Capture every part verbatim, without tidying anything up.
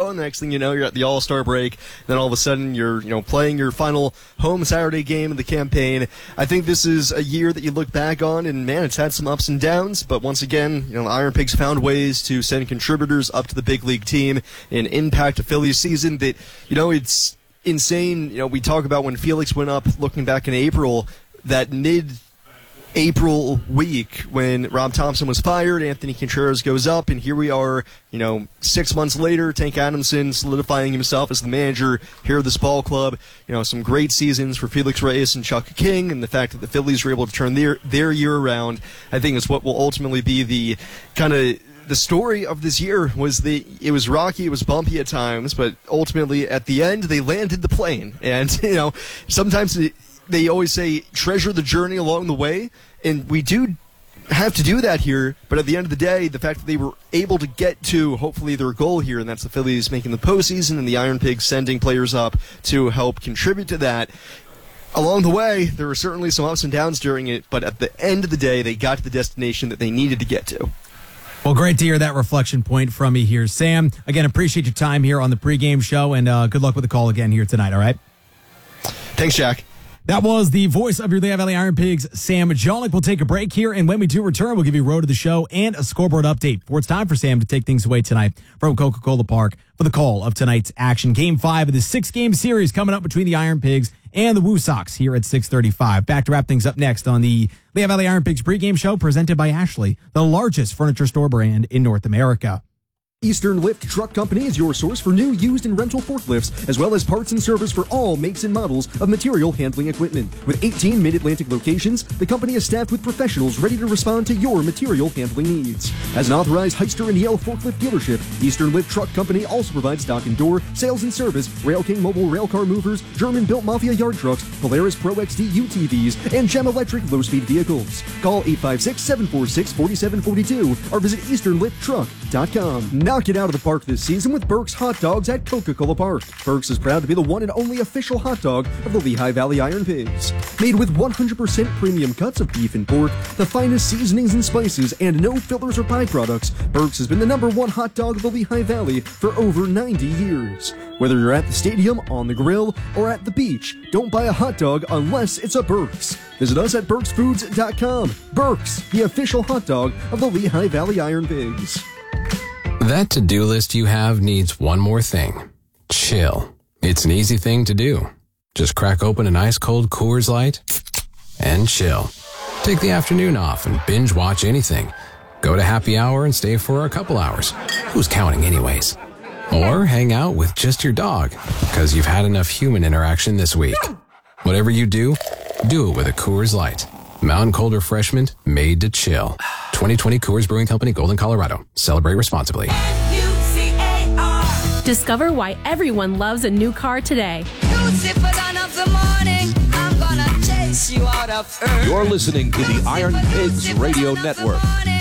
go. And the next thing you know, you're at the All-Star break. Then all of a sudden, you're you know playing your final home Saturday game of the campaign. I think this is a year that you look back on, and man, it's had some ups and downs. But once again, you know, the Iron Pigs found ways to send contributors up to the big league team and impact a Phillies season that, you know, it's insane. You know, we talk about when Felix went up, looking back in April, that mid April week when Rob Thompson was fired, Anthony Contreras goes up, and here we are, you know, six months later, Tank Adamson solidifying himself as the manager here at this ball club. You know, some great seasons for Felix Reyes and Chuck King, and the fact that the Phillies were able to turn their, their year around, I think is what will ultimately be the kind of the story of this year. Was the it was rocky, it was bumpy at times, but ultimately at the end they landed the plane. And, you know, sometimes it, they always say treasure the journey along the way, and we do have to do that here. But at the end of the day, the fact that they were able to get to hopefully their goal here, and that's the Phillies making the postseason and the Iron Pigs sending players up to help contribute to that. Along the way, there were certainly some ups and downs during it, but at the end of the day, they got to the destination that they needed to get to. Well, great to hear that reflection point from you here, Sam. Again, appreciate your time here on the pregame show, and uh, good luck with the call again here tonight, all right? Thanks, Jack. That was the voice of your Lehigh Valley Iron Pigs, Sam Jolick. We'll take a break here, and when we do return, we'll give you a road to the show and a scoreboard update. Before it's time for Sam to take things away tonight from Coca-Cola Park for the call of tonight's action. Game five of the six-game series coming up between the Iron Pigs and the Woo Sox here at six thirty-five. Back to wrap things up next on the Lehigh Valley Iron Pigs pregame show presented by Ashley, the largest furniture store brand in North America. Eastern Lift Truck Company is your source for new, used, and rental forklifts, as well as parts and service for all makes and models of material handling equipment. With eighteen Mid-Atlantic locations, the company is staffed with professionals ready to respond to your material handling needs. As an authorized Hyster and Yale forklift dealership, Eastern Lift Truck Company also provides dock and door, sales and service, Rail King mobile railcar movers, German-built Mafia yard trucks, Polaris Pro X D U T Vs, and Gem Electric low-speed vehicles. Call eight five six, seven four six, four seven four two or visit eastern lift truck dot com. Knock it out of the park this season with Burke's Hot Dogs at Coca-Cola Park. Burke's is proud to be the one and only official hot dog of the Lehigh Valley Iron Pigs. Made with one hundred percent premium cuts of beef and pork, the finest seasonings and spices, and no fillers or byproducts, Burke's has been the number one hot dog of the Lehigh Valley for over ninety years. Whether you're at the stadium, on the grill, or at the beach, don't buy a hot dog unless it's a Burke's. Visit us at burks foods dot com. Burke's, the official hot dog of the Lehigh Valley Iron Pigs. That to-do list you have needs one more thing. Chill. It's an easy thing to do. Just crack open an ice-cold Coors Light and chill. Take the afternoon off and binge watch anything. Go to happy hour and stay for a couple hours. Who's counting anyways? Or hang out with just your dog because you've had enough human interaction this week. Whatever you do, do it with a Coors Light. Mountain Cold Refreshment made to chill. twenty twenty Coors Brewing Company, Golden, Colorado. Celebrate responsibly. Discover why everyone loves a new car today. You're listening to the Iron Pigs Radio Network.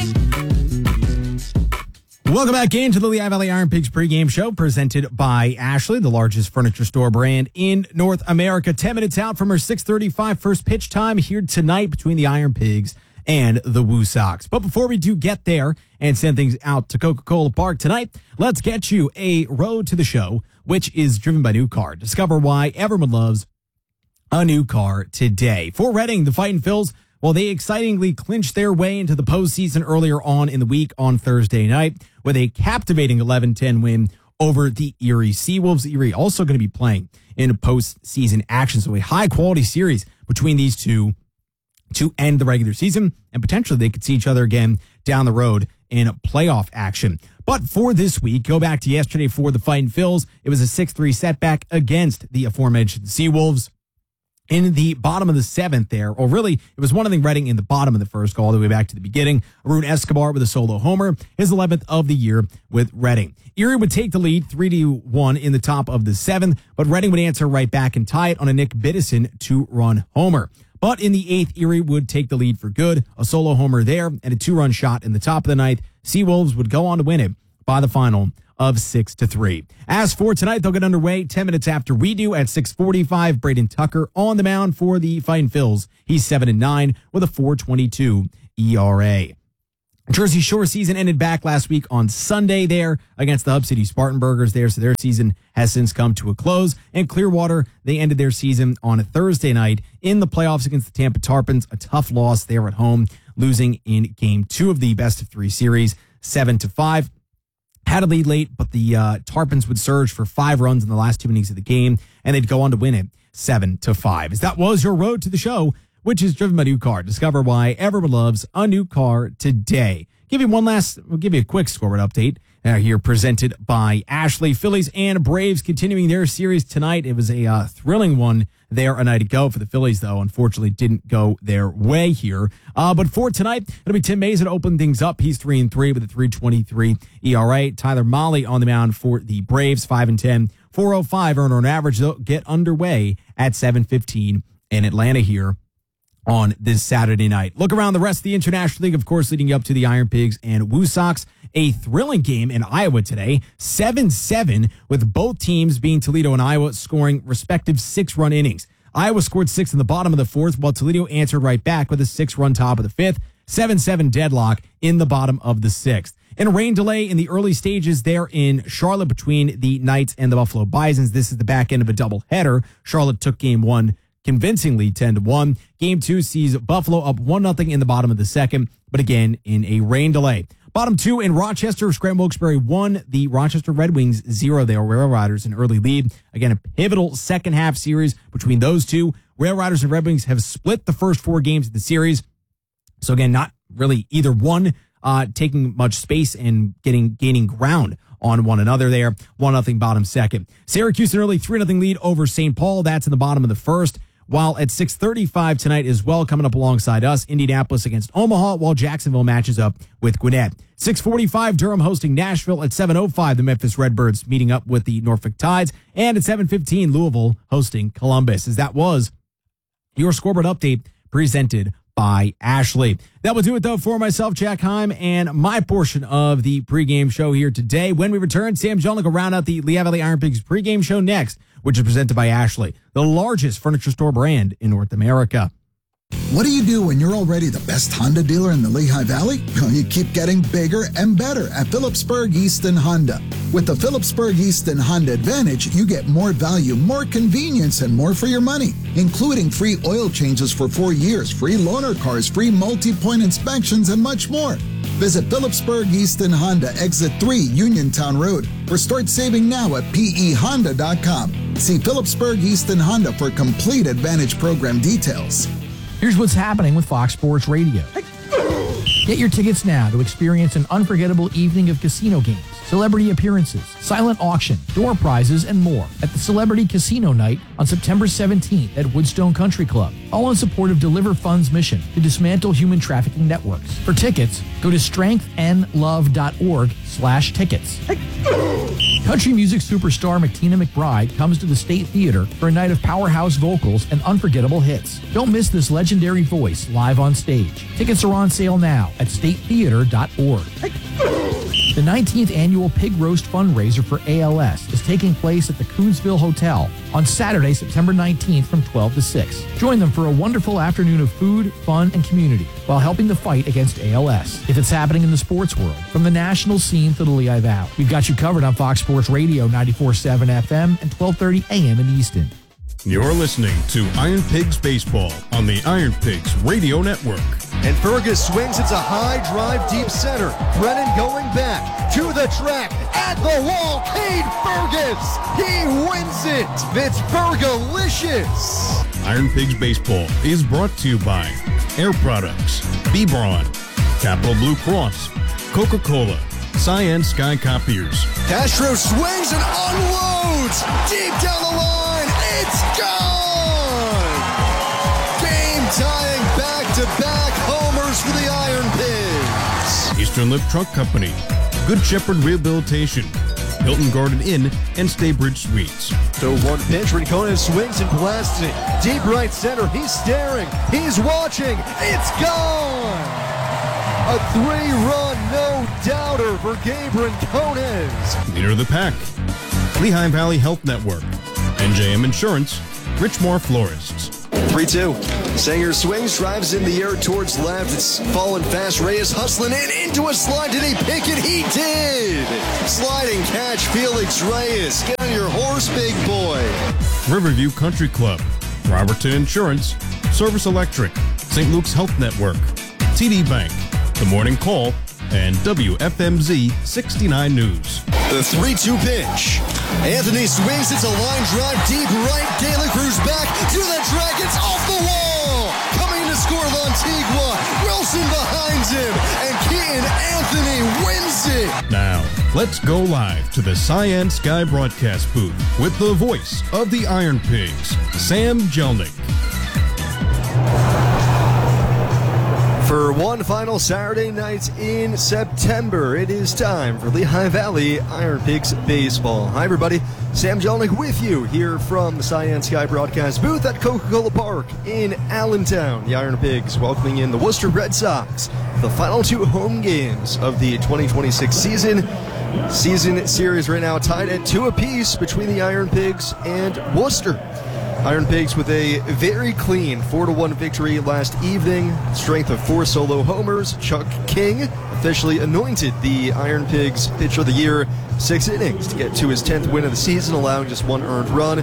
Welcome back into the Lehigh Valley Iron Pigs pregame show presented by Ashley, the largest furniture store brand in North America. Ten minutes out from our six thirty-five first pitch time here tonight between the Iron Pigs and the Woo Sox. But before we do get there and send things out to Coca-Cola Park tonight, let's get you a road to the show, which is driven by New Car. Discover why everyone loves a new car today. For Reading, the Fightin' Phils, well, they excitingly clinched their way into the postseason earlier on in the week on Thursday night with a captivating eleven ten win over the Erie Seawolves. Erie also going to be playing in a postseason action, so a high-quality series between these two to end the regular season, and potentially they could see each other again down the road in playoff action. But for this week, go back to yesterday for the Fightin' Phils. It was a six three setback against the aforementioned Seawolves. In the bottom of the seventh there, or really, it was one nothing Reading in the bottom of the first, go all the way back to the beginning. Arun Escobar with a solo homer, his eleventh of the year with Reading. Erie would take the lead three to one in the top of the seventh, but Reading would answer right back and tie it on a Nick Biddison two-run homer. But in the eighth, Erie would take the lead for good, a solo homer there, and a two-run shot in the top of the ninth. Seawolves would go on to win it by the final of six to three. As for tonight, they'll get underway ten minutes after we do at six forty-five. Braden Tucker on the mound for the Fightin' Phils. He's seven and nine with a four twenty-two E R A. Jersey Shore season ended back last week on Sunday there against the Hub City Spartanburgers there, so their season has since come to a close. And Clearwater, they ended their season on a Thursday night in the playoffs against the Tampa Tarpons, a tough loss there at home, losing in game two of the best of three series, seven to five. Had a lead late, but the uh, Tarpons would surge for five runs in the last two innings of the game, and they'd go on to win it seven to five. As that was your road to the show, which is driven by New Car. Discover why everyone loves a new car today. Give you one last, we'll give you a quick scoreboard update uh, here presented by Ashley. Phillies and Braves continuing their series tonight. It was a uh, thrilling one there a night ago for the Phillies, though. Unfortunately, didn't go their way here. Uh, but for tonight, it'll be Tim Mason opening things up. He's three and three with a three twenty-three E R A. Tyler Mahle on the mound for the Braves, five and ten, four oh five earner on average. They'll get underway at seven fifteen in Atlanta here on this Saturday night. Look around the rest of the International League, of course, leading up to the Iron Pigs and Woo Sox. A thrilling game in Iowa today, seven seven, with both teams being Toledo and Iowa scoring respective six-run innings. Iowa scored six in the bottom of the fourth, while Toledo answered right back with a six-run top of the fifth, seven seven deadlock in the bottom of the sixth. And a rain delay in the early stages there in Charlotte between the Knights and the Buffalo Bisons. This is the back end of a doubleheader. Charlotte took game one convincingly ten to one. Game two sees Buffalo up one nothing in the bottom of the second, but again in a rain delay. Bottom two in Rochester, Scranton Wilkes-Barre won. The Rochester Red Wings zero. They are Rail Riders an early lead. Again, a pivotal second half series between those two. Rail Riders and Red Wings have split the first four games of the series. So again, not really either one uh, taking much space and getting gaining ground on one another there. one nothing bottom second. Syracuse an early three nothing lead over Saint Paul. That's in the bottom of the first. While at six thirty-five tonight as well, coming up alongside us, Indianapolis against Omaha, while Jacksonville matches up with Gwinnett. six forty-five, Durham hosting Nashville. At seven oh five, the Memphis Redbirds meeting up with the Norfolk Tides. And at seven fifteen, Louisville hosting Columbus. As that was your scoreboard update presented by Ashley. That will do it, though, for myself, Jack Heim, and my portion of the pregame show here today. When we return, Sam Jolnick will round out the Lehigh Valley Iron Pigs pregame show next, which is presented by Ashley, the largest furniture store brand in North America. What do you do when you're already the best Honda dealer in the Lehigh Valley? Well, you keep getting bigger and better at Phillipsburg Easton Honda. With the Phillipsburg Easton Honda Advantage, you get more value, more convenience, and more for your money, including free oil changes for four years, free loaner cars, free multi-point inspections, and much more. Visit Phillipsburg Easton Honda, Exit three, Uniontown Road, or start saving now at P E honda dot com. See Phillipsburg Easton Honda for complete Advantage program details. Here's what's happening with Fox Sports Radio. Get your tickets now to experience an unforgettable evening of casino games, celebrity appearances, silent auction, door prizes, and more at the Celebrity Casino Night on September seventeenth at Woodstone Country Club, all in support of Deliver Fund's mission to dismantle human trafficking networks. For tickets, go to strengthandlove.org slash tickets. Country music superstar McTina McBride comes to the State Theater for a night of powerhouse vocals and unforgettable hits. Don't miss this legendary voice live on stage. Tickets are on sale now at state theater dot org. The nineteenth annual Pig Roast fundraiser for A L S is taking place at the Coonsville Hotel on Saturday, September nineteenth from twelve to six. Join them for a wonderful afternoon of food, fun, and community while helping the fight against A L S. If it's happening in the sports world, from the national scene to the Lehigh Valley, we've got you covered on Fox Sports Radio ninety-four point seven F M and twelve thirty A M in Easton. You're listening to Iron Pigs Baseball on the Iron Pigs Radio Network. And Fergus swings. It's a high drive deep center. Brennan going back to the track at the wall. Cade Fergus. He wins it. It's Fergalicious. Iron Pigs Baseball is brought to you by Air Products, B-Braun, Capital Blue Cross, Coca-Cola, Cyan Sky Copiers. Castro swings and unloads deep down the line. It's gone. Game tying back-to-back homers for the Iron Pigs. Eastern Lip Truck Company, Good Shepherd Rehabilitation, Hilton Garden Inn, and Staybridge Suites. So one pitch, Rincones swings and blasts it. Deep right center. He's staring. He's watching. It's gone. A three-run no-doubter for Gabe Rincones. Leader of the pack, Lehigh Valley Health Network, N J M Insurance, Richmore Florists. three two. Sanger swings, drives in the air towards left. It's falling fast. Reyes hustling in into a slide. Did he pick it? He did. Sliding catch, Felix Reyes. Get on your horse, big boy. Riverview Country Club, Robertson Insurance, Service Electric, Saint Luke's Health Network, T D Bank, The Morning Call, and W F M Z sixty-nine News. The three two pitch. Anthony swings. It's a line drive deep right. De La Cruz back to the track. It's off the wall. Coming to score Lantigua. Wilson behind him. And Keaton Anthony wins it. Now, let's go live to the Cyan Sky broadcast booth with the voice of the Iron Pigs, Sam Jelnick. For one final Saturday night in September, it is time for Lehigh Valley Iron Pigs baseball. Hi, everybody. Sam Jelnick with you here from the Cyan Sky broadcast booth at Coca-Cola Park in Allentown. The Iron Pigs welcoming in the Worcester Red Sox, the final two home games of the twenty twenty-six season. Season series right now tied at two apiece between the Iron Pigs and Worcester. Iron Pigs with a very clean four to one victory last evening. Strength of four solo homers. Chuck King officially anointed the Iron Pigs Pitcher of the Year. Six innings to get to his tenth win of the season, allowing just one earned run.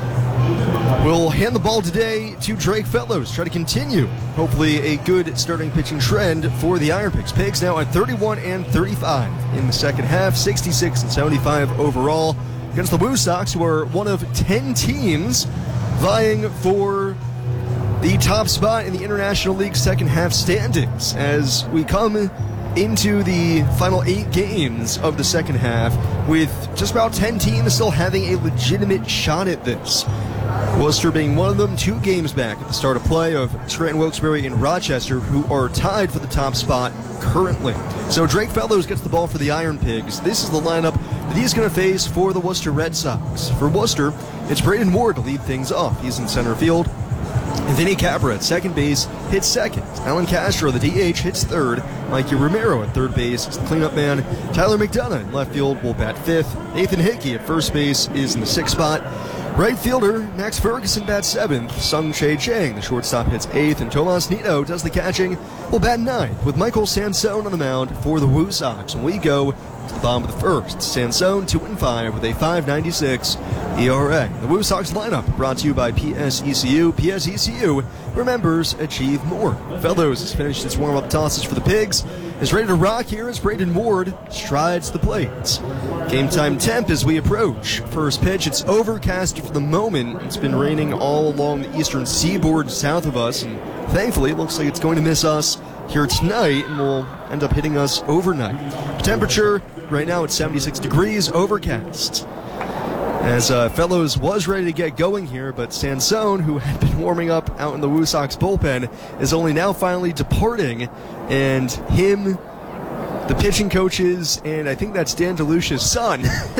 We'll hand the ball today to Drake Fellows. Try to continue, hopefully, a good starting pitching trend for the Iron Pigs. Pigs now at thirty-one and thirty-five in the second half, sixty-six and seventy-five overall against the Woo Sox, who are one of ten teams vying for the top spot in the International League second half standings as we come into the final eight games of the second half with just about ten teams still having a legitimate shot at this. Worcester being one of them, two games back at the start of play of Scranton, Wilkes-Barre, and Rochester, who are tied for the top spot currently. So Drake Fellows gets the ball for the Iron Pigs. This is the lineup that he's going to face for the Worcester Red Sox. For Worcester, it's Braden Ward to lead things off. He's in center field. Vinny Capra at second base hits second. Alan Castro, the D H, hits third. Mikey Romero at third base is the cleanup man. Tyler McDonough in left field will bat fifth. Nathan Hickey at first base is in the sixth spot. Right fielder Max Ferguson bats seventh. Sung Chae Chang, the shortstop, hits eighth. And Tomas Nito does the catching. Will bat ninth with Michael Sansone on the mound for the Woo Sox. And we go to the bottom of the first. Sansone two and five with a five ninety-six E R A. The Woo Sox lineup brought to you by P S E C U. P S E C U, where members achieve more. Fellows has finished his warm-up tosses for the Pigs. Is ready to rock here as Braden Ward strides the plate. Game time temp as we approach first pitch. It's overcast for the moment. It's been raining all along the eastern seaboard south of us, and thankfully it looks like it's going to miss us here tonight and will end up hitting us overnight. Temperature right now at seventy-six degrees, overcast. As uh, Fellows was ready to get going here, but Sansone, who had been warming up out in the Woo Sox bullpen, is only now finally departing, and him, the pitching coaches, and I think that's Dan DeLucia's son,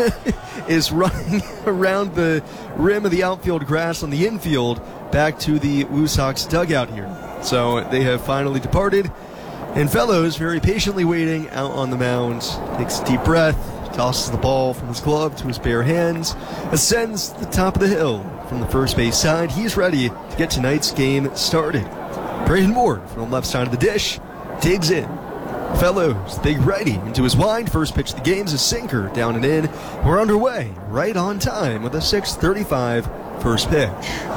is running around the rim of the outfield grass on the infield back to the Woo Sox dugout here. So they have finally departed, and Fellows, very patiently waiting out on the mound, takes a deep breath, tosses the ball from his glove to his bare hands, ascends the top of the hill from the first base side. He's ready to get tonight's game started. Braden Ward from the left side of the dish digs in. Fellows, big righty, into his wind. First pitch of the game is a sinker, down and in. We're underway, right on time with a six thirty-five first pitch.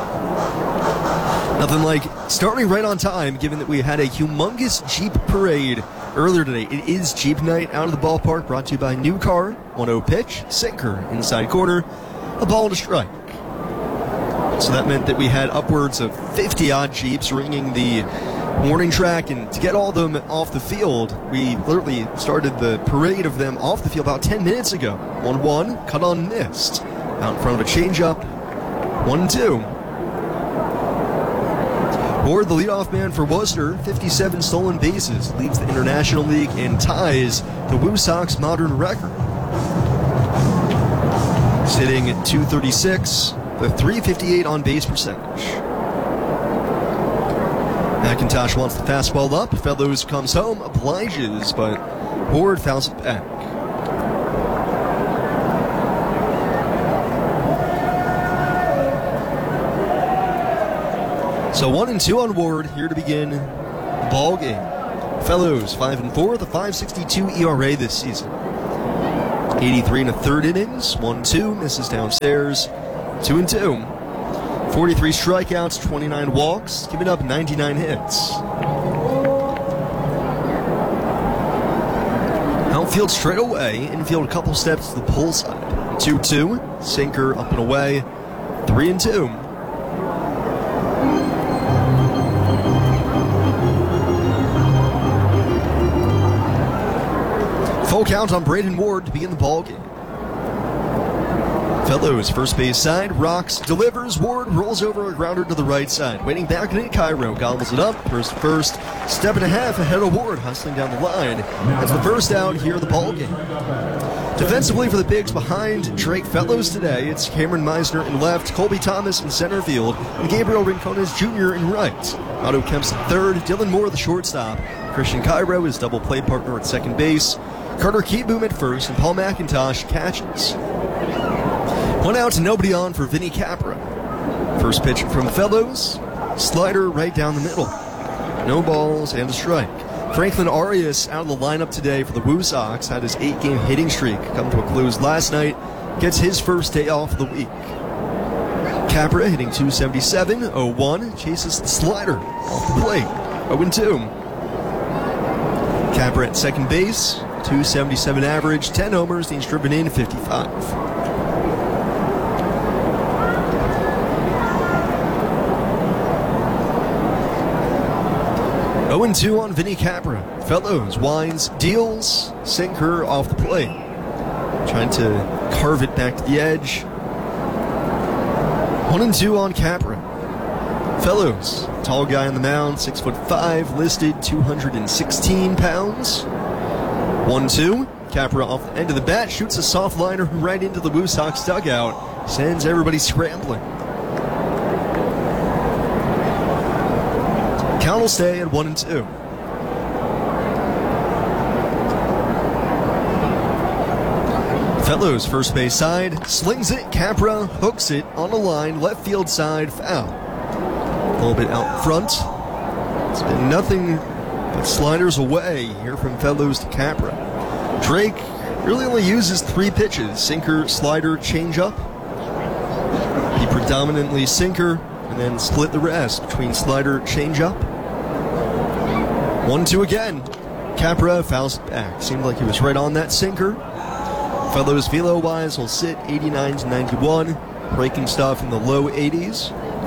Nothing like starting right on time, given that we had a humongous Jeep parade earlier today. It is Jeep night out of the ballpark, brought to you by New Car. one oh pitch, sinker, inside corner, a ball to strike. So that meant that we had upwards of fifty-odd Jeeps ringing the warning track, and to get all of them off the field, we literally started the parade of them off the field about ten minutes ago. one one, cut on missed. Out in front of a changeup, one two. Ward, the leadoff man for Worcester, fifty-seven stolen bases, leads the International League and ties the Woo Sox modern record. Sitting at two thirty-six, the three fifty-eight on base percentage. McIntosh wants the fastball up. Fellows comes home, obliges, but Ward fouls it back. So one and two on Ward here to begin the ball game. Fellows five and four, the five sixty-two E R A this season. eighty-three and a third innings, one two, misses downstairs, two and two. forty-three strikeouts, twenty-nine walks, giving up ninety-nine hits. Outfield straight away, infield a couple steps to the pull side. two two, sinker up and away, three and two. Full count on Braden Ward to begin the ball game. Fellows first base side, rocks, delivers, Ward rolls over a grounder to the right side. Waiting back at it, Cairo gobbles it up, first first, step and a half ahead of Ward, hustling down the line. That's the first out here in the ball game. Defensively for the Bigs behind Drake Fellows today, it's Cameron Meisner in left, Colby Thomas in center field, and Gabriel Rincones Junior in right. Otto Kemp's in third, Dylan Moore the shortstop. Christian Cairo is double play partner at second base. Carter Keyboom at first, and Paul McIntosh catches. One out and nobody on for Vinny Capra. First pitch from Fellows, slider right down the middle. No balls and a strike. Franklin Arias out of the lineup today for the Woo Sox, had his eight-game hitting streak come to a close last night, gets his first day off of the week. Capra hitting two seventy-seven, oh one, chases the slider off the plate, oh and two. Capra at second base, two seventy-seven average, ten homers, he's driven in fifty-five. oh and two on Vinny Capra. Fellows winds, deals, sinker off the plate. Trying to carve it back to the edge. one and two on Capra. Fellows, tall guy on the mound, six foot five, listed two hundred sixteen pounds. one two. Capra off the end of the bat, shoots a soft liner right into the Woo Sox dugout. Sends everybody scrambling. Count will stay at one and two. Fellows first base side, slings it, Capra hooks it on the line, left field side, foul. A little bit out front. It's been nothing but sliders away here from Fellows to Capra. Drake really only uses three pitches, sinker, slider, changeup. He predominantly sinker, and then split the rest between slider, changeup. one two again. Capra fouls it back. Seemed like he was right on that sinker. Fellows velo-wise will sit eighty-nine to ninety-one. Breaking stuff in the low eighties.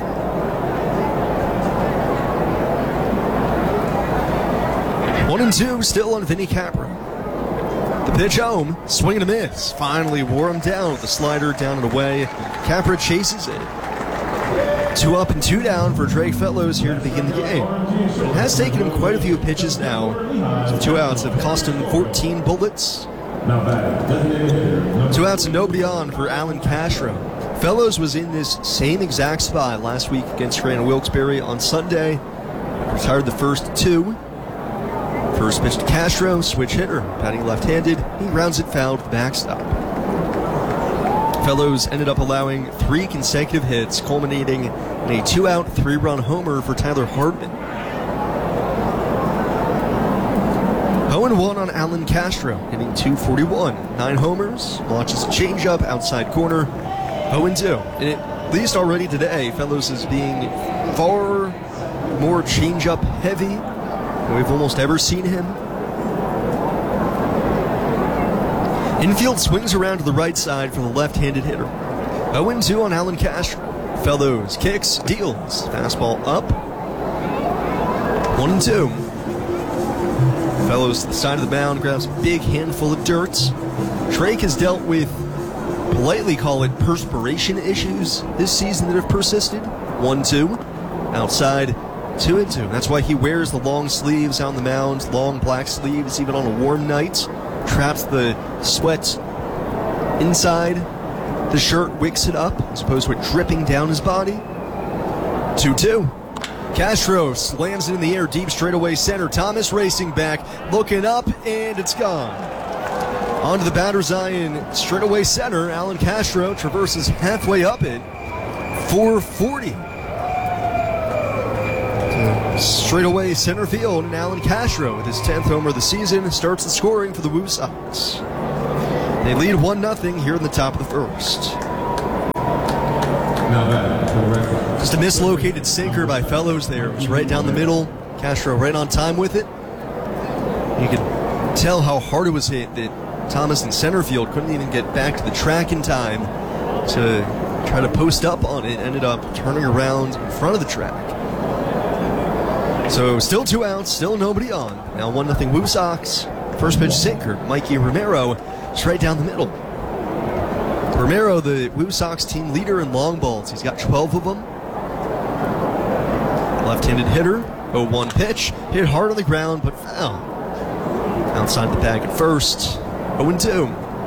One and two still on Vinny Capra. The pitch home, swing and a miss. Finally wore him down with the slider down and away. Capra chases it. Two up and two down for Drake Fellows here to begin the game. It has taken him quite a few pitches now. So two outs have cost him fourteen bullets. Two outs and nobody on for Alan Castro. Fellows was in this same exact spot last week against Grant Wilkes-Barre on Sunday. Retired the first two. First pitch to Castro, switch hitter, batting left-handed. He grounds it foul to the backstop. Fellows ended up allowing three consecutive hits, culminating in a two-out, three-run homer for Tyler Hardman. oh and one on Alan Castro, hitting two forty-one. Nine homers, launches a changeup outside corner, oh and two. And at least already today, Fellows is being far more changeup heavy than we've almost ever seen him. Infield swings around to the right side for the left-handed hitter. oh and two on Alan Castro. Fellows kicks, deals. Fastball up. one and two. Fellows to the side of the mound, grabs a big handful of dirt. Drake has dealt with, politely call it, perspiration issues this season that have persisted. one two. Outside, two and two. That's why he wears the long sleeves on the mound, long black sleeves, even on a warm night. Traps the sweat inside the shirt, wicks it up, as opposed to it dripping down his body. two two. Castro slams it in the air, deep straightaway center. Thomas racing back, looking up, and it's gone. Onto the batter's eye in straightaway center. Alan Castro traverses halfway up it. four forty. Straight away, center field, and Alan Castro with his tenth homer of the season starts the scoring for the Woo Sox. They lead one nothing here in the top of the first. Just a mislocated sinker by Fellows there. It was right down the middle. Castro right on time with it. You could tell how hard it was hit that Thomas in center field couldn't even get back to the track in time to try to post up on it. Ended up turning around in front of the track. So still two outs, still nobody on. Now one nothing Woo Sox. First pitch sinker, Mikey Romero, straight down the middle. Romero, the Woo Sox team leader in long balls. He's got twelve of them. Left-handed hitter, oh one pitch. Hit hard on the ground, but foul. Outside the bag at first, oh two.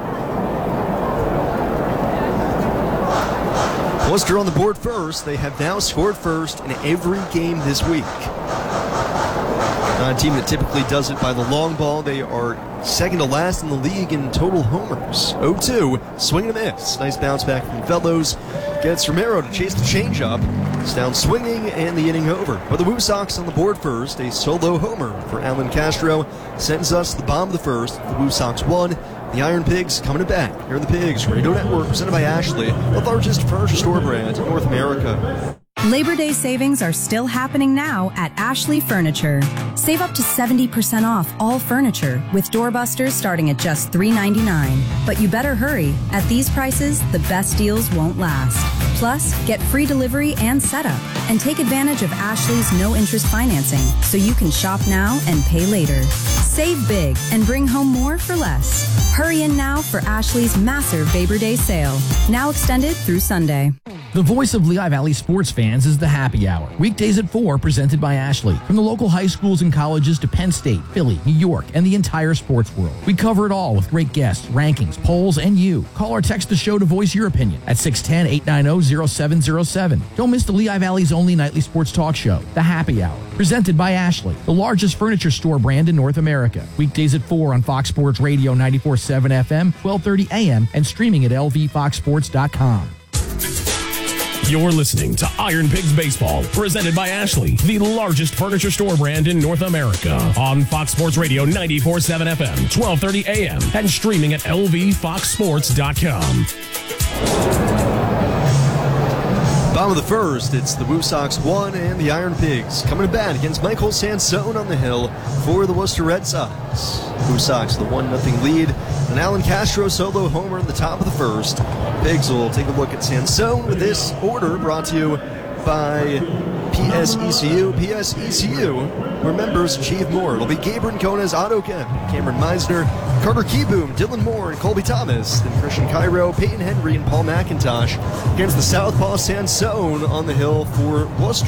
Worcester on the board first. They have now scored first in every game this week. Not a team that typically does it by the long ball. They are second to last in the league in total homers. oh two, swing and a miss. Nice bounce back from Fellows. Gets Romero to chase the changeup. It's down swinging and the inning over. But the Woo Sox on the board first. A solo homer for Alan Castro sends us to the bottom of the first. The Woo Sox won. The Iron Pigs coming to back. Here are the Pigs Radio Network, presented by Ashley, the largest furniture store brand in North America. Labor Day savings are still happening now at Ashley Furniture. Save up to seventy percent off all furniture with doorbusters starting at just three ninety-nine. But you better hurry. At these prices, the best deals won't last. Plus, get free delivery and setup. And take advantage of Ashley's no-interest financing so you can shop now and pay later. Save big and bring home more for less. Hurry in now for Ashley's massive Labor Day sale. Now extended through Sunday. The voice of Lehigh Valley sports fans is the Happy Hour. Weekdays at four, presented by Ashley. From the local high schools and colleges to Penn State, Philly, New York, and the entire sports world. We cover it all with great guests, rankings, polls, and you. Call or text the show to voice your opinion at six one zero, eight nine zero, zero seven zero seven. Don't miss the Lehigh Valley's only nightly sports talk show, The Happy Hour. Presented by Ashley, the largest furniture store brand in North America. Weekdays at four on Fox Sports Radio ninety-four point seven F M, twelve thirty A M, and streaming at L V fox sports dot com. You're listening to Iron Pigs Baseball, presented by Ashley, the largest furniture store brand in North America. On Fox Sports Radio ninety-four point seven F M, twelve thirty A M, and streaming at L V fox sports dot com. Bottom of the first, it's the Woo Sox one and the Iron Pigs coming to bat against Michael Sansone on the hill for the Worcester Red Sox. Woo Sox the one nothing lead. An Alan Castro solo homer in the top of the first. Pigs will take a look at Sansone with this order brought to you by P S E C U. P S E C U, where members achieve more. It'll be Gabe Rincones, Otto Kemp, Cameron Meisner, Carter Keyboom, Dylan Moore, and Colby Thomas. Then Christian Cairo, Peyton Henry, and Paul McIntosh against the Southpaw Sansone on the hill for Worcester.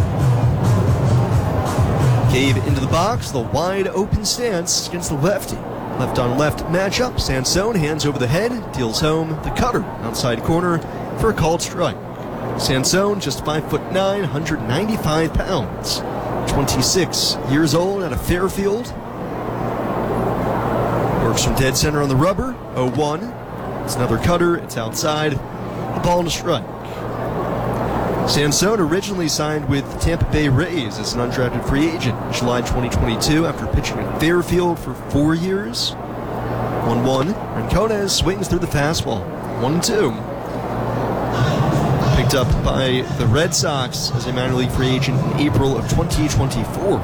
Gabe into the box, the wide open stance against the lefty. Left on left matchup. Sansone hands over the head, deals home the cutter outside corner for a called strike. Sansone, just five foot nine, one hundred ninety-five pounds, twenty-six years old out of Fairfield. Works from dead center on the rubber. oh one. It's another cutter. It's outside. A ball and a strike. Sansone originally signed with Tampa Bay Rays as an undrafted free agent in July twenty twenty-two after pitching in Fairfield for four years. one one. Rincones swings through the fastball. one two. Picked up by the Red Sox as a minor league free agent in April of twenty twenty-four.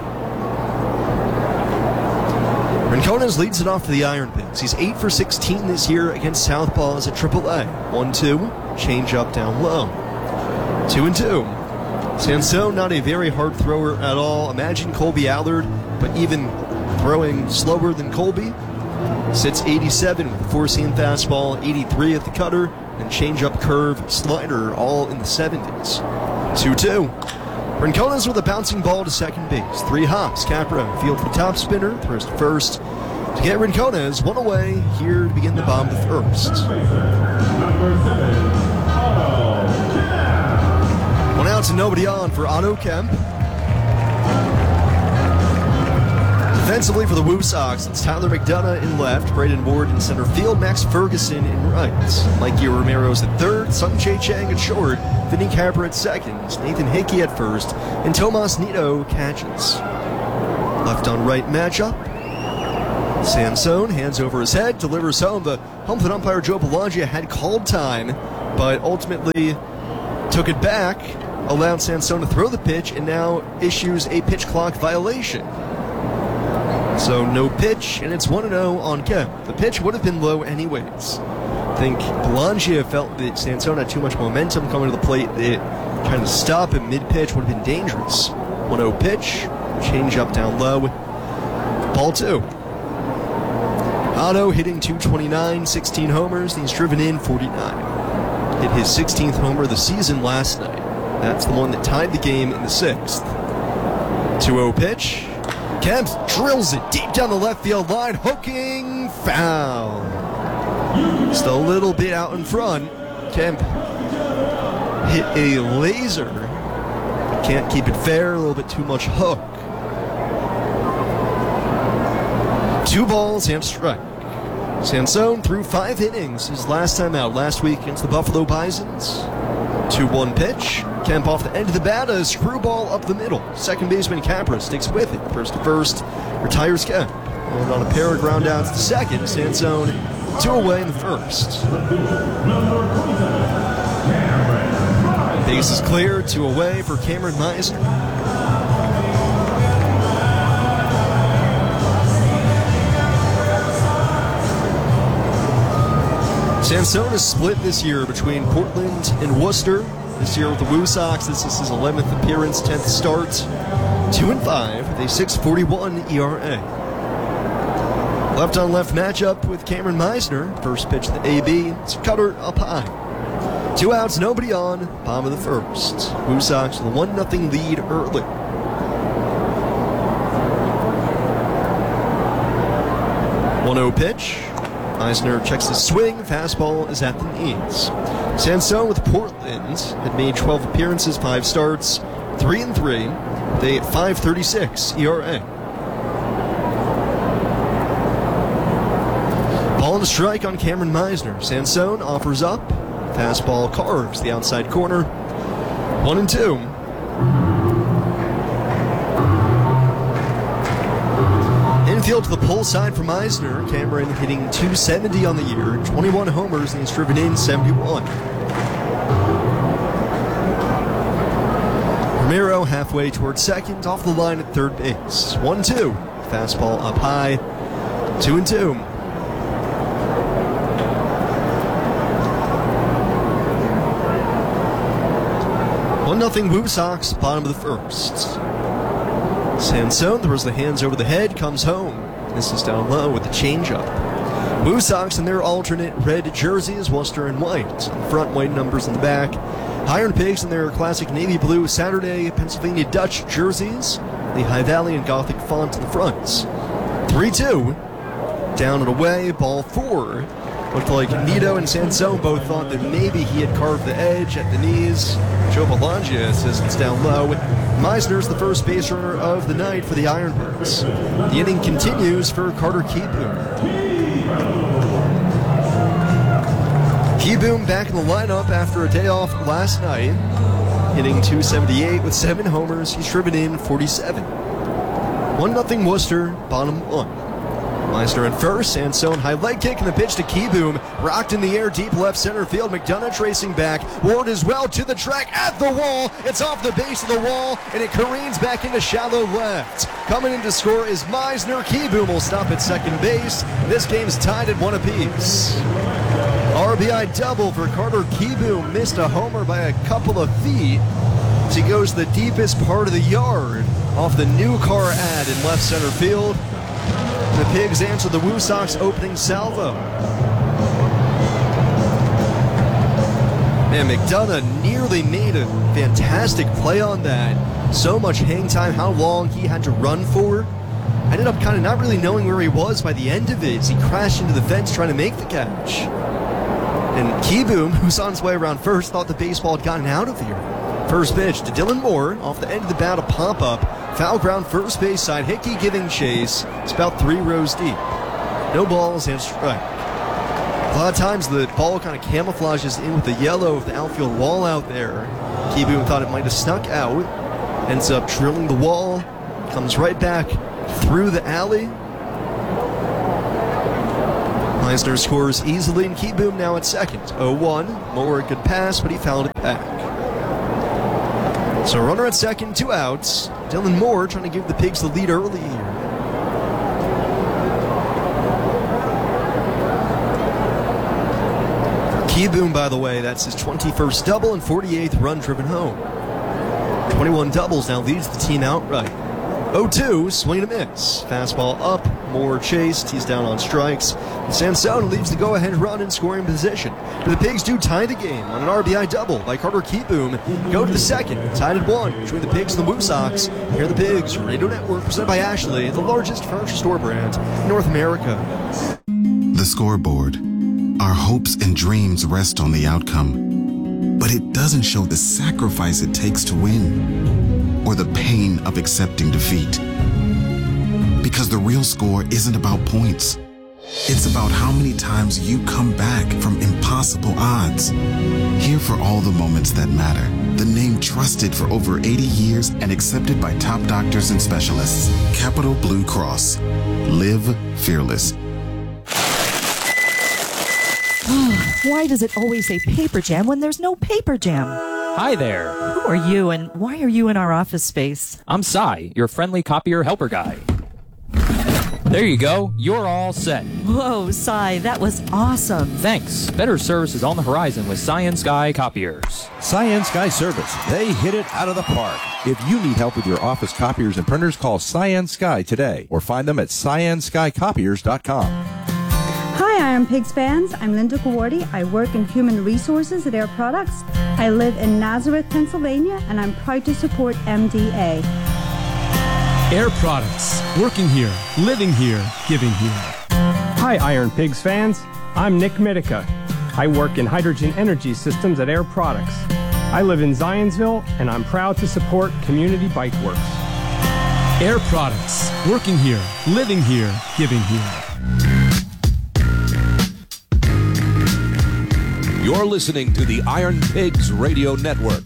Rincones leads it off to the Iron Pigs. He's eight for sixteen this year against Southpaws at triple A. one two. Change up down low. two and two. Sansone, not a very hard thrower at all. Imagine Colby Allard, but even throwing slower than Colby. Sits eighty-seven with a four-seam fastball, eighty-three at the cutter, and change-up curve, slider, all in the seventies. two two. Rincones with a bouncing ball to second base. Three hops. Capra field for top spinner, throws to first. To get Rincones one away here to begin the bottom of the first. One out to nobody on for Otto Kemp. Defensively for the Woo Sox, it's Tyler McDonough in left, Braden Ward in center field, Max Ferguson in right, Mikey Romero's at third, Sung Chae Chang at short, Vinny Capper at second, Nathan Hickey at first, and Tomas Nido catches. Left on right matchup. Sansone hands over his head, delivers home. The home plate umpire Joe Belangia had called time, but ultimately took it back, allowed Sansone to throw the pitch, and now issues a pitch clock violation. So no pitch, and it's one and oh on Kemp. The pitch would have been low anyways. I think Belangia felt that Sansone had too much momentum coming to the plate. That trying to stop him mid-pitch would have been dangerous. one oh pitch, change up down low. Ball two. Otto hitting two twenty-nine, sixteen homers, and he's driven in forty-nine. Hit his sixteenth homer of the season last night. That's the one that tied the game in the sixth. two oh pitch. Kemp drills it deep down the left field line, hooking foul. Just a little bit out in front. Kemp hit a laser. Can't keep it fair, a little bit too much hook. Two balls and a strike. Sansone threw five innings his last time out last week against the Buffalo Bisons. two one pitch. Kemp off the end of the bat, a screwball up the middle. Second baseman Capra sticks with it. First to first, retires Kemp. And on a pair of ground outs to second, Sansone two away in the first. Base is clear, two away for Cameron Meisner. Sansone is split this year between Portland and Worcester. This year with the Woo Sox, this is his eleventh appearance, tenth start. two and five with a six forty-one E R A. Left on left matchup with Cameron Meisner. First pitch to the A B. It's a cutter up high. Two outs, nobody on. Bottom of the first. Woo Sox with a one nothing lead early. one oh pitch. Meisner checks his swing. Fastball is at the knees. Sansone with Portland had made twelve appearances, five starts, three and three. They at five thirty-six E R A. Ball and a strike on Cameron Meisner. Sansone offers up. Fastball carves the outside corner. One and two. Infield to the pull side for Meisner. Cameron hitting two seventy on the year, twenty-one homers, and he's driven in seventy-one. Romero halfway towards second, off the line at third base. one two. Fastball up high. two and two. one nothing Woo Sox, bottom of the first. Sansone throws the hands over the head, comes home. This is down low with the changeup. Woo Sox in their alternate red jerseys, Worcester and white. On the front, white numbers on the back. Iron Pigs in their classic navy blue Saturday Pennsylvania Dutch jerseys. The High Valley and Gothic font in the fronts. three two. Down and away, ball four. Looked like Nido and Sansone both thought that maybe he had carved the edge at the knees. Joe Belangia says it's down low. Meisner's the first base runner of the night for the Ironbirds. The inning continues for Carter Kieboom. Kieboom back in the lineup after a day off last night. Hitting two seventy-eight with seven homers. He's driven in forty-seven. one nothing Worcester, bottom one. Meisner in first, Sansone high leg kick and the pitch to Kieboom. Rocked in the air, deep left center field. McDonough tracing back. Ward is well to the track at the wall. It's off the base of the wall, and it careens back into shallow left. Coming in to score is Meisner. Kieboom will stop at second base. This game's tied at one apiece. R B I double for Carter Kieboom. Missed a homer by a couple of feet as he goes to the deepest part of the yard off the new car ad in left center field. The Pigs answer the Woo Sox opening salvo. Man, McDonough nearly made a fantastic play on that. So much hang time, how long he had to run for. I ended up kind of not really knowing where he was by the end of it as he crashed into the fence trying to make the catch. And Kieboom, who's on his way around first, thought the baseball had gotten out of here. First pitch to Dylan Moore, off the end of the bat, a pop-up. Foul ground, first base side. Hickey giving chase. It's about three rows deep. No balls and strike. A lot of times the ball kind of camouflages in with the yellow of the outfield wall out there. Kieboom thought it might have snuck out. Ends up drilling the wall. Comes right back through the alley. Meisner scores easily, and Kieboom now at second. oh one. Moore a good pass, but he fouled it back. So runner at second, two outs. Dylan Moore trying to give the Pigs the lead early here. Kieboom, by the way, that's his twenty-first double and forty-eighth run driven home. twenty-one doubles now leads the team outright. oh two, swing and a miss. Fastball up, Moore chased, he's down on strikes. And Sansone leaves the go-ahead run in scoring position. But the Pigs do tie the game on an R B I double by Carter Kieboom. Go to the second, tied at one between the Pigs and the Woo Sox. Here are the Pigs, Radio Network, presented by Ashley, the largest furniture store brand in North America. The scoreboard. Our hopes and dreams rest on the outcome. But it doesn't show the sacrifice it takes to win, or the pain of accepting defeat. Because the real score isn't about points. It's about how many times you come back from impossible odds. Here for all the moments that matter. The name trusted for over eighty years and accepted by top doctors and specialists. Capital Blue Cross. Live fearless. Why does it always say Paper Jam when there's no Paper Jam? Hi there. Who are you and why are you in our office space? I'm Cy, your friendly copier helper guy. There you go. You're all set. Whoa, Cy, that was awesome. Thanks. Better service is on the horizon with Cyan Sky Copiers. Cyan Sky Service. They hit it out of the park. If you need help with your office copiers and printers, call Cyan Sky today or find them at cyan sky copiers dot com. Hi, Iron Pigs fans. I'm Linda Kawardi. I work in human resources at Air Products. I live in Nazareth, Pennsylvania, and I'm proud to support M D A. Air Products. Working here, living here, giving here. Hi, Iron Pigs fans. I'm Nick Mitica. I work in hydrogen energy systems at Air Products. I live in Zionsville, and I'm proud to support Community Bike Works. Air Products. Working here, living here, giving here. You're listening to the Iron Pigs Radio Network.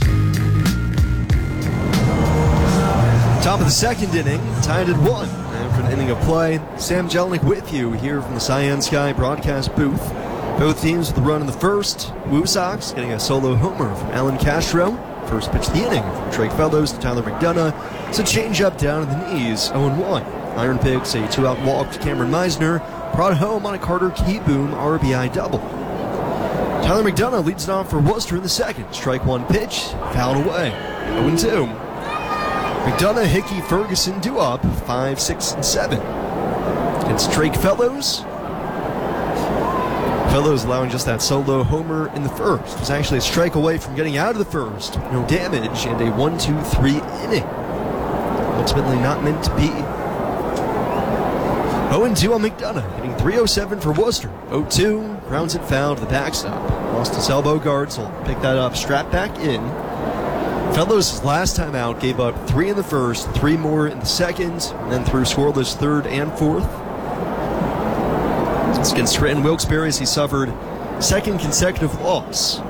Top of the second inning, tied at one. After an inning of play, Sam Jelinek with you here from the Cyan Sky broadcast booth. Both teams with the run in the first. Woo Sox getting a solo homer from Alan Castro. First pitch of the inning from Drake Fellows to Tyler McDonough. It's a changeup down to the knees, oh one. Iron Pigs a two-out walk to Cameron Meisner. Brought home on a Carter Kieboom R B I double. Tyler McDonough leads it off for Worcester in the second. Strike one pitch, fouled away. oh two. McDonough, Hickey, Ferguson do up five, six, and seven. Against Drake Fellows. Fellows allowing just that solo homer in the first. It was actually a strike away from getting out of the first. No damage and a one two three inning. Ultimately not meant to be. oh two on McDonough, hitting three oh seven for Worcester. oh two, grounds it foul to the backstop. Lost his elbow guard, so he'll pick that up, strap back in. Fellows' last time out gave up three in the first, three more in the second, and then threw scoreless third and fourth. It's against Trenton Wilkes-Barre as he suffered second consecutive loss.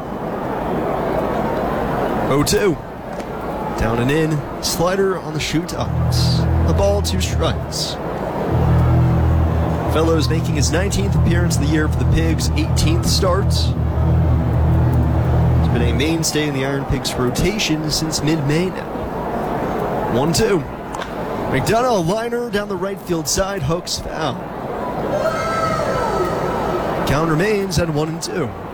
oh two. Down and in, slider on the shoot ups. The ball, two strikes. Fellows making his nineteenth appearance of the year for the Pigs, eighteenth start. He's been a mainstay in the Iron Pigs rotation since mid-May now. one two. McDonough, a liner down the right field side, hooks foul. Count remains at one and two.